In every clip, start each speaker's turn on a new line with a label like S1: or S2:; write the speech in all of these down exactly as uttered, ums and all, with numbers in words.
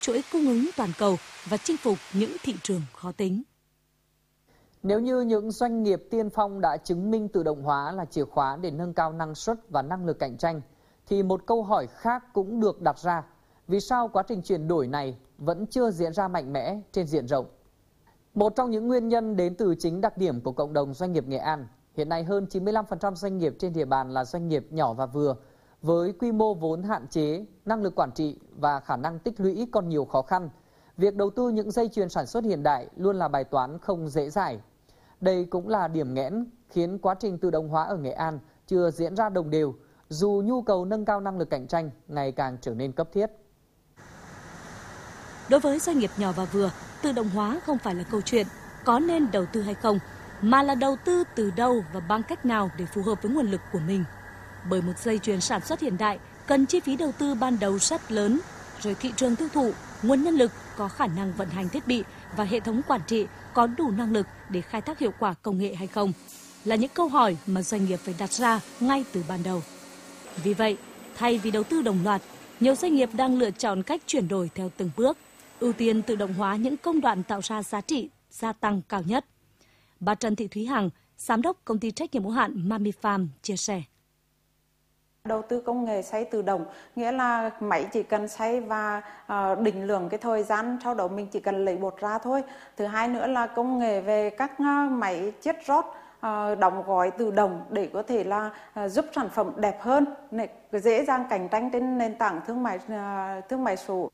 S1: chuỗi cung ứng toàn cầu và chinh phục những thị trường khó tính.
S2: Nếu như những doanh nghiệp tiên phong đã chứng minh tự động hóa là chìa khóa để nâng cao năng suất và năng lực cạnh tranh, thì một câu hỏi khác cũng được đặt ra. Vì sao quá trình chuyển đổi này vẫn chưa diễn ra mạnh mẽ trên diện rộng? Một trong những nguyên nhân đến từ chính đặc điểm của cộng đồng doanh nghiệp Nghệ An. Hiện nay hơn chín mươi lăm phần trăm doanh nghiệp trên địa bàn là doanh nghiệp nhỏ và vừa, với quy mô vốn hạn chế, năng lực quản trị và khả năng tích lũy còn nhiều khó khăn. Việc đầu tư những dây chuyền sản xuất hiện đại luôn là bài toán không dễ dãi. Đây cũng là điểm nghẽn khiến quá trình tự động hóa ở Nghệ An chưa diễn ra đồng đều, dù nhu cầu nâng cao năng lực cạnh tranh ngày càng trở nên cấp thiết.
S1: Đối với doanh nghiệp nhỏ và vừa, tự động hóa không phải là câu chuyện có nên đầu tư hay không, mà là đầu tư từ đâu và bằng cách nào để phù hợp với nguồn lực của mình. Bởi một dây chuyền sản xuất hiện đại cần chi phí đầu tư ban đầu rất lớn, rồi thị trường tiêu thụ, nguồn nhân lực có khả năng vận hành thiết bị và hệ thống quản trị có đủ năng lực để khai thác hiệu quả công nghệ hay không, là những câu hỏi mà doanh nghiệp phải đặt ra ngay từ ban đầu. Vì vậy, thay vì đầu tư đồng loạt, nhiều doanh nghiệp đang lựa chọn cách chuyển đổi theo từng bước, ưu tiên tự động hóa những công đoạn tạo ra giá trị gia tăng cao nhất. Bà Trần Thị Thúy Hằng, Giám đốc Công ty trách nhiệm hữu hạn Mamifarm chia sẻ.
S3: Đầu tư công nghệ xay tự động, nghĩa là máy chỉ cần xay và uh, định lượng cái thời gian, sau đó mình chỉ cần lấy bột ra thôi. Thứ hai nữa là công nghệ về các uh, máy chiết rót, uh, đóng gói tự động để có thể là uh, giúp sản phẩm đẹp hơn, dễ dàng cạnh tranh trên nền tảng thương mại uh, thương mại số.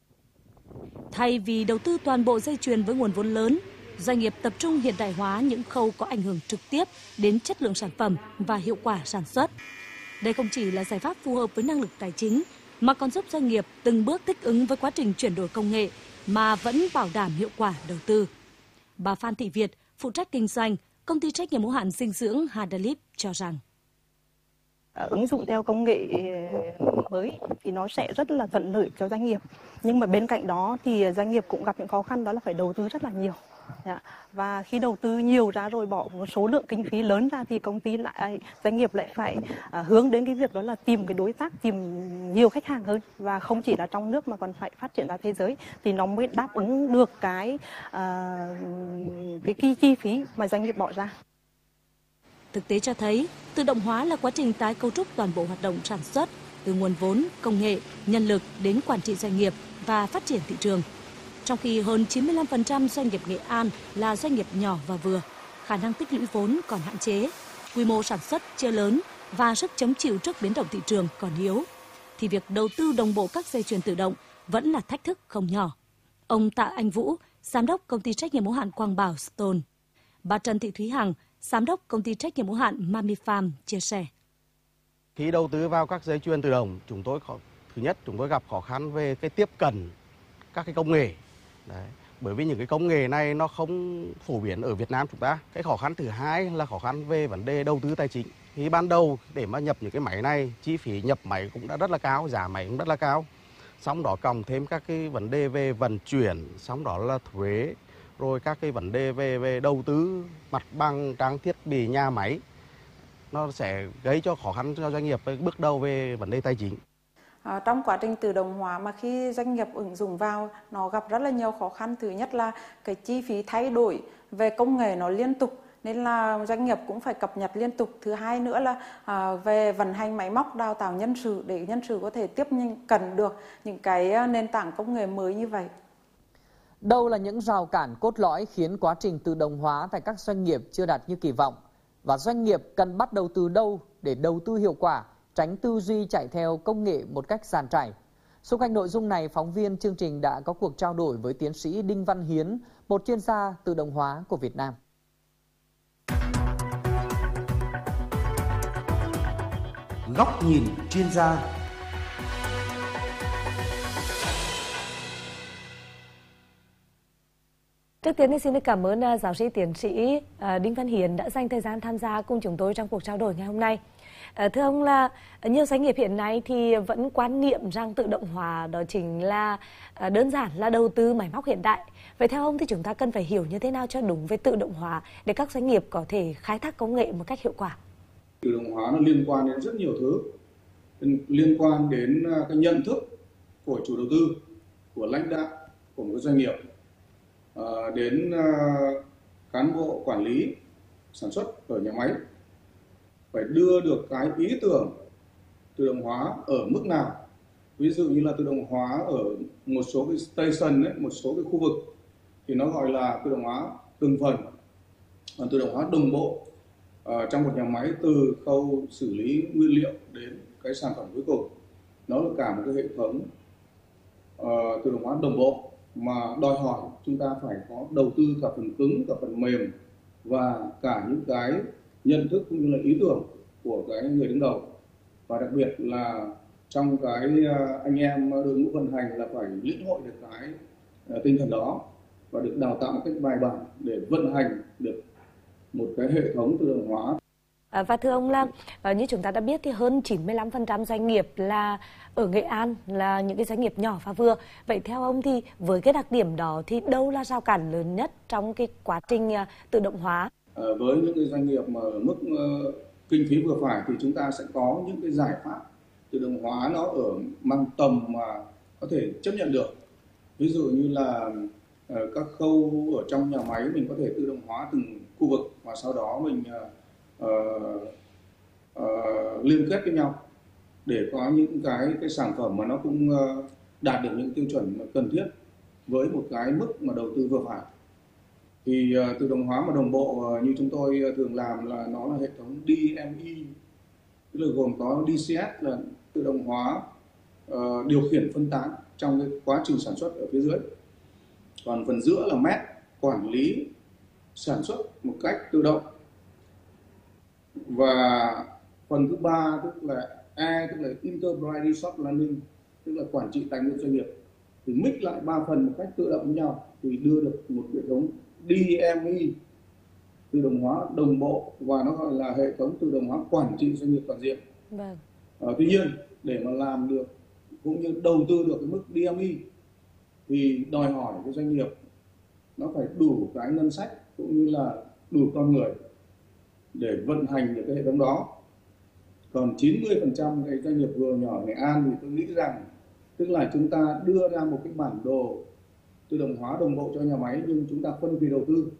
S1: Thay vì đầu tư toàn bộ dây chuyền với nguồn vốn lớn, doanh nghiệp tập trung hiện đại hóa những khâu có ảnh hưởng trực tiếp đến chất lượng sản phẩm và hiệu quả sản xuất. Đây không chỉ là giải pháp phù hợp với năng lực tài chính, mà còn giúp doanh nghiệp từng bước thích ứng với quá trình chuyển đổi công nghệ mà vẫn bảo đảm hiệu quả đầu tư. Bà Phan Thị Việt, phụ trách kinh doanh, Công ty trách nhiệm hữu hạn dinh dưỡng Hadalip cho rằng
S4: ứng dụng theo công nghệ mới thì nó sẽ rất là thuận lợi cho doanh nghiệp. Nhưng mà bên cạnh đó thì doanh nghiệp cũng gặp những khó khăn, đó là phải đầu tư rất là nhiều. Và khi đầu tư nhiều ra rồi bỏ một số lượng kinh phí lớn ra thì công ty lại doanh nghiệp lại phải hướng đến cái việc đó là tìm cái đối tác, tìm nhiều khách hàng hơn, và không chỉ là trong nước mà còn phải phát triển ra thế giới thì nó mới đáp ứng được cái cái chi phí mà doanh nghiệp bỏ ra.
S1: Thực tế cho thấy, tự động hóa là quá trình tái cấu trúc toàn bộ hoạt động sản xuất, từ nguồn vốn, công nghệ, nhân lực đến quản trị doanh nghiệp và phát triển thị trường. Trong khi hơn chín mươi lăm phần trăm doanh nghiệp Nghệ An là doanh nghiệp nhỏ và vừa, khả năng tích lũy vốn còn hạn chế, quy mô sản xuất chưa lớn và sức chống chịu trước biến động thị trường còn yếu, thì việc đầu tư đồng bộ các dây chuyền tự động vẫn là thách thức không nhỏ. Ông Tạ Anh Vũ, Giám đốc Công ty trách nhiệm hữu hạn Quang Bảo Stone. Bà Trần Thị Thúy Hằng, Giám đốc Công ty trách nhiệm hữu hạn Mamifarm chia sẻ.
S5: Khi đầu tư vào các dây chuyền tự động, chúng tôi có, thứ nhất chúng tôi gặp khó khăn về cái tiếp cận các cái công nghệ. Đấy. Bởi vì những cái công nghệ này nó không phổ biến ở Việt Nam chúng ta. Cái khó khăn thứ hai là khó khăn về vấn đề đầu tư tài chính. Khi ban đầu để mà nhập những cái máy này, chi phí nhập máy cũng đã rất là cao, giá máy cũng rất là cao. Xong đó cộng thêm các cái vấn đề về vận chuyển, xong đó là thuế, rồi các cái vấn đề về về đầu tư mặt bằng, trang thiết bị, nhà máy, nó sẽ gây cho khó khăn cho doanh nghiệp bước đầu về vấn đề tài chính.
S3: À, trong quá trình tự động hóa mà khi doanh nghiệp ứng dụng vào, nó gặp rất là nhiều khó khăn. Thứ nhất là cái chi phí thay đổi về công nghệ nó liên tục, nên là doanh nghiệp cũng phải cập nhật liên tục. Thứ hai nữa là à, về vận hành máy móc, đào tạo nhân sự để nhân sự có thể tiếp cận được những cái nền tảng công nghệ mới như vậy.
S2: Đâu là những rào cản cốt lõi khiến quá trình tự động hóa tại các doanh nghiệp chưa đạt như kỳ vọng? Và doanh nghiệp cần bắt đầu từ đâu để đầu tư hiệu quả, tránh tư duy chạy theo công nghệ một cách dàn trải? Xung quanh nội dung này, phóng viên chương trình đã có cuộc trao đổi với tiến sĩ Đinh Văn Hiến, một chuyên gia tự động hóa của Việt Nam.
S6: Góc nhìn chuyên gia.
S7: Trước tiên thì xin cảm ơn giáo sư tiến sĩ Đinh Văn Hiến đã dành thời gian tham gia cùng chúng tôi trong cuộc trao đổi ngày hôm nay. Thưa ông, là nhiều doanh nghiệp hiện nay thì vẫn quan niệm rằng tự động hóa đó chính là đơn giản là đầu tư máy móc hiện đại. Vậy theo ông thì chúng ta cần phải hiểu như thế nào cho đúng về tự động hóa để các doanh nghiệp có thể khai thác công nghệ một cách hiệu quả?
S8: Tự động hóa nó liên quan đến rất nhiều thứ, liên quan đến cái nhận thức của chủ đầu tư, của lãnh đạo của một doanh nghiệp đến cán bộ quản lý sản xuất ở nhà máy phải đưa được cái ý tưởng tự động hóa ở mức nào. Ví dụ như là tự động hóa ở một số cái station ấy, một số cái khu vực thì nó gọi là tự động hóa từng phần, còn tự động hóa đồng bộ uh, trong một nhà máy từ khâu xử lý nguyên liệu đến cái sản phẩm cuối cùng. Nó là cả một cái hệ thống uh, tự động hóa đồng bộ mà đòi hỏi chúng ta phải có đầu tư cả phần cứng, cả phần mềm và cả những cái nhận thức cũng như là ý tưởng của cái người đứng đầu. Và đặc biệt là trong cái anh em đội ngũ vận hành là phải lĩnh hội được cái tinh thần đó và được đào tạo một cách bài bản để vận hành được một cái hệ thống tự động hóa.
S7: À, và thưa ông Lam, như chúng ta đã biết thì hơn chín mươi lăm phần trăm doanh nghiệp là ở Nghệ An là những cái doanh nghiệp nhỏ và vừa. Vậy theo ông thì với cái đặc điểm đó thì đâu là rào cản lớn nhất trong cái quá trình tự động hóa?
S8: À, với những cái doanh nghiệp mà ở mức uh, kinh phí vừa phải thì chúng ta sẽ có những cái giải pháp tự động hóa nó ở mang tầm mà có thể chấp nhận được. Ví dụ như là uh, các khâu ở trong nhà máy mình có thể tự động hóa từng khu vực và sau đó mình uh, uh, liên kết với nhau để có những cái cái sản phẩm mà nó cũng uh, đạt được những tiêu chuẩn cần thiết với một cái mức mà đầu tư vừa phải. Thì uh, tự động hóa mà đồng bộ uh, như chúng tôi uh, thường làm là nó là hệ thống D M E, tức là gồm có D C S là tự động hóa uh, điều khiển phân tán trong cái quá trình sản xuất ở phía dưới. Còn phần giữa là M E T, quản lý sản xuất một cách tự động. Và phần thứ ba tức là E, tức là Enterprise Resource Planning, tức là quản trị tài nguyên doanh nghiệp. Thì mix lại ba phần một cách tự động với nhau thì đưa được một hệ thống D M E, tự động hóa đồng bộ, và nó gọi là hệ thống tự động hóa quản trị doanh nghiệp toàn diện.
S7: Vâng.
S8: À, tuy nhiên để mà làm được cũng như đầu tư được cái mức D M E thì đòi hỏi cái doanh nghiệp nó phải đủ cái ngân sách cũng như là đủ con người để vận hành được cái hệ thống đó. Còn chín mươi phần trăm cái doanh nghiệp vừa nhỏ Nghệ An thì tôi nghĩ rằng tức là chúng ta đưa ra một cái bản đồ tự động hóa đồng bộ cho nhà máy, nhưng chúng ta phân kỳ đầu tư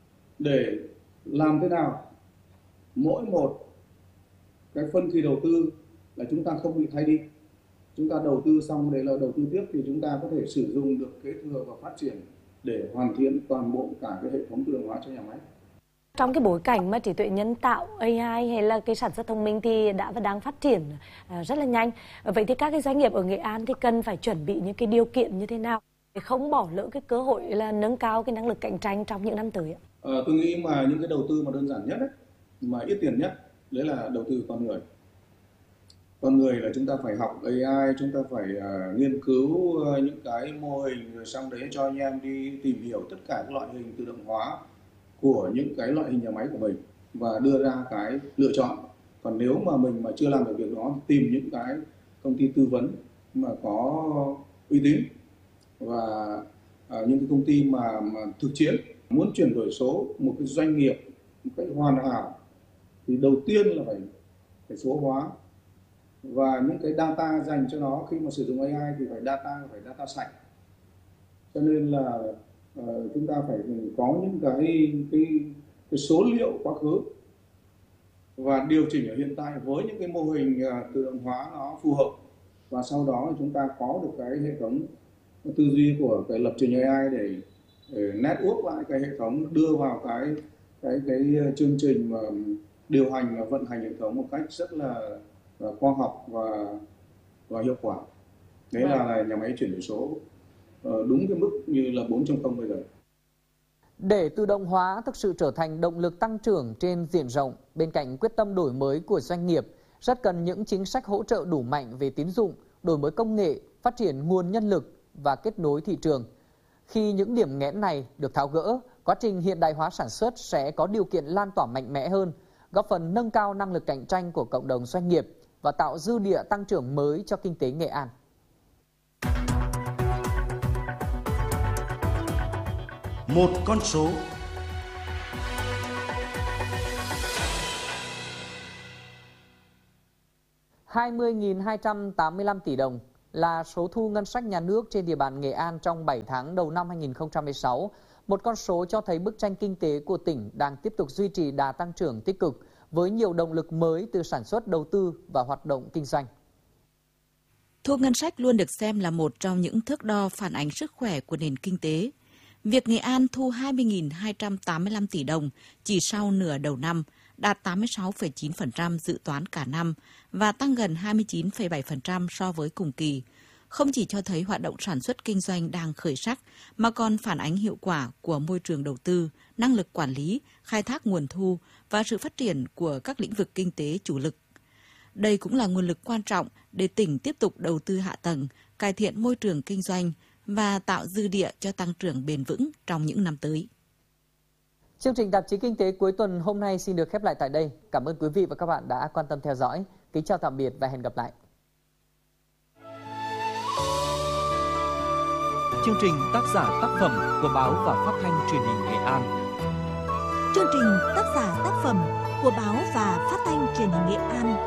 S8: để làm thế nào mỗi một cái phân kỳ đầu tư là chúng ta không bị thay đi. Chúng ta đầu tư xong đấy là đầu tư tiếp thì chúng ta có thể sử dụng được kế thừa và phát triển để hoàn thiện toàn bộ cả cái hệ thống tự động hóa cho nhà máy.
S7: Trong cái bối cảnh mà trí tuệ nhân tạo A I hay là cái sản xuất thông minh thì đã và đang phát triển rất là nhanh. Vậy thì các cái doanh nghiệp ở Nghệ An thì cần phải chuẩn bị những cái điều kiện như thế nào để không bỏ lỡ cái cơ hội là nâng cao cái năng lực cạnh tranh trong những năm tới ạ?
S8: À, tôi nghĩ mà những cái đầu tư mà đơn giản nhất ấy, mà ít tiền nhất đấy là đầu tư con người. Con người là chúng ta phải học A I, chúng ta phải uh, nghiên cứu uh, những cái mô hình rồi xong đấy cho anh em đi tìm hiểu tất cả các loại hình tự động hóa của những cái loại hình nhà máy của mình và đưa ra cái lựa chọn. Còn nếu mà mình mà chưa làm được việc đó, tìm những cái công ty tư vấn mà có uy tín và uh, những cái công ty mà, mà thực chiến muốn chuyển đổi số một cái doanh nghiệp một cách hoàn hảo thì đầu tiên là phải phải số hóa, và những cái data dành cho nó khi mà sử dụng A I thì phải data phải data sạch. Cho nên là uh, chúng ta phải có những cái, cái cái số liệu quá khứ và điều chỉnh ở hiện tại với những cái mô hình uh, tự động hóa nó phù hợp, và sau đó chúng ta có được cái hệ thống tư duy của cái lập trình A I để, để network lại cái hệ thống, đưa vào cái cái cái chương trình mà điều hành và vận hành hệ thống một cách rất là, là khoa học và và hiệu quả. Đấy là, là nhà máy chuyển đổi số uh, đúng cái mức như là bốn chấm không bây giờ.
S2: Để tự động hóa thực sự trở thành động lực tăng trưởng trên diện rộng, bên cạnh quyết tâm đổi mới của doanh nghiệp, rất cần những chính sách hỗ trợ đủ mạnh về tín dụng, đổi mới công nghệ, phát triển nguồn nhân lực và kết nối thị trường. Khi những điểm nghẽn này được tháo gỡ, quá trình hiện đại hóa sản xuất sẽ có điều kiện lan tỏa mạnh mẽ hơn, góp phần nâng cao năng lực cạnh tranh của cộng đồng doanh nghiệp và tạo dư địa tăng trưởng mới cho kinh tế Nghệ An.
S6: Một con số.
S2: hai mươi nghìn hai trăm tám mươi lăm tỷ đồng, là số thu ngân sách nhà nước trên địa bàn Nghệ An trong bảy tháng đầu năm hai nghìn không trăm mười sáu, một con số cho thấy bức tranh kinh tế của tỉnh đang tiếp tục duy trì đà tăng trưởng tích cực với nhiều động lực mới từ sản xuất, đầu tư và hoạt động kinh doanh.
S9: Thu ngân sách luôn được xem là một trong những thước đo phản ánh sức khỏe của nền kinh tế. Việc Nghệ An thu hai mươi nghìn hai trăm tám mươi lăm tỷ đồng chỉ sau nửa đầu năm, đạt tám mươi sáu phẩy chín phần trăm dự toán cả năm và tăng gần hai mươi chín phẩy bảy phần trăm so với cùng kỳ. Không chỉ cho thấy hoạt động sản xuất kinh doanh đang khởi sắc, mà còn phản ánh hiệu quả của môi trường đầu tư, năng lực quản lý, khai thác nguồn thu và sự phát triển của các lĩnh vực kinh tế chủ lực. Đây cũng là nguồn lực quan trọng để tỉnh tiếp tục đầu tư hạ tầng, cải thiện môi trường kinh doanh và tạo dư địa cho tăng trưởng bền vững trong những năm tới.
S2: Chương trình tạp chí Kinh tế cuối tuần hôm nay xin được khép lại tại đây. Cảm ơn quý vị và các bạn đã quan tâm theo dõi. Kính chào tạm biệt và hẹn gặp lại.
S10: Chương trình tác giả tác phẩm của báo và phát thanh truyền hình Nghệ An.
S11: Chương trình tác giả tác phẩm của báo và phát thanh truyền hình Nghệ An.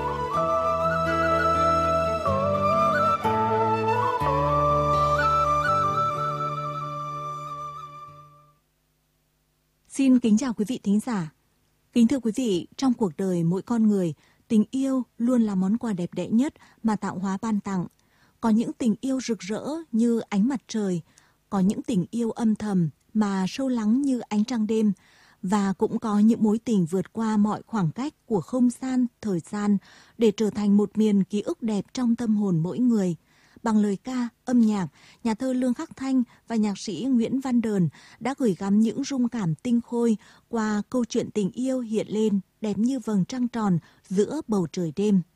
S11: Xin kính chào quý vị thính giả. Kính thưa quý vị, trong cuộc đời mỗi con người, tình yêu luôn là món quà đẹp đẽ nhất mà tạo hóa ban tặng. Có những tình yêu rực rỡ như ánh mặt trời, có những tình yêu âm thầm mà sâu lắng như ánh trăng đêm, và cũng có những mối tình vượt qua mọi khoảng cách của không gian, thời gian để trở thành một miền ký ức đẹp trong tâm hồn mỗi người. Bằng lời ca, âm nhạc, nhà thơ Lương Khắc Thanh và nhạc sĩ Nguyễn Văn Đờn đã gửi gắm những rung cảm tinh khôi qua câu chuyện tình yêu hiện lên đẹp như vầng trăng tròn giữa bầu trời đêm.